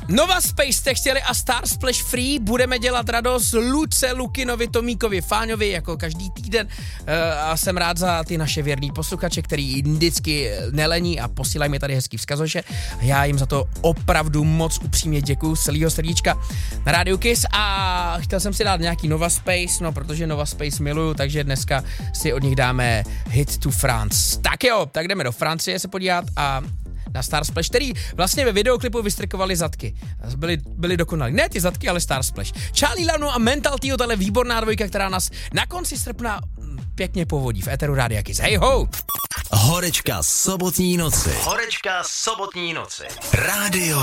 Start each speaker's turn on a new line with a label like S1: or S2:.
S1: Nova Space jste chtěli a Star Splash Free, budeme dělat radost Luce, Lukinovi, Tomíkovi, Fáňovi jako každý týden a jsem rád za ty naše věrný posluchače, který vždycky nelení a posílají mi tady hezký vzkazoše. Já jim za to opravdu moc upřímně děkuju z celého srdíčka na Radio Kiss a chtěl jsem si dát nějaký Nova Space, no protože Nova Space miluju, takže dneska si od nich dáme Hit to France. Tak jo, tak jdeme do Francie se podívat a na Star Splash, který vlastně ve videoklipu vystrkovali zadky. Byly dokonalý. Ne ty zadky, ale Star Splash. Charlie Lano a Mental Tio, tahle výborná dvojka, která nás na konci srpna pěkně povodí v éteru Rádia Kiss. Hej ho!
S2: Horečka sobotní noci.
S3: Horečka sobotní noci.
S2: Rádio